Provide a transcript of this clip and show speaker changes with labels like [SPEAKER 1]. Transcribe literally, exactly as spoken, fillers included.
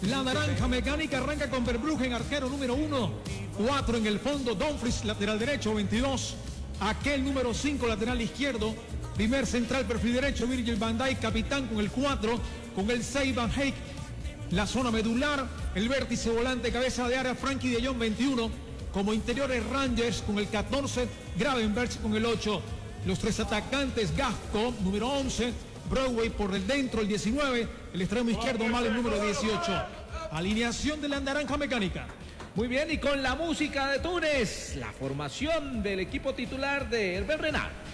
[SPEAKER 1] La naranja mecánica arranca con Verbruggen, arquero número uno. cuatro en el fondo, Dumfries, lateral derecho, veintidós. Aquel número cinco, lateral izquierdo. Primer central, perfil derecho, Virgil van Dijk, capitán con el cuatro. Con el seis, Van Eyck. La zona medular, el vértice volante, cabeza de área, Frankie de Jong, veintiuno. Como interiores, Rangers con el catorce, Gravenberch con el ocho. Los tres atacantes, Gasco, número once. Broadway por el dentro, el diecinueve. El extremo izquierdo, Mal, el número dieciocho. Alineación de la naranja mecánica.
[SPEAKER 2] Muy bien, y con la música de Túnez, la formación del equipo titular de Hervé Renard.